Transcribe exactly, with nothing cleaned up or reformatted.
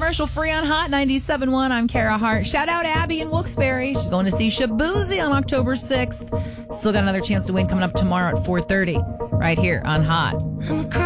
commercial free on Hot ninety-seven point one. I'm Kara Hart. Shout out Abby in Wilkes-Barre. She's going to see Shabuzi on October sixth. Still got another chance to win coming up tomorrow at four thirty right here on Hot.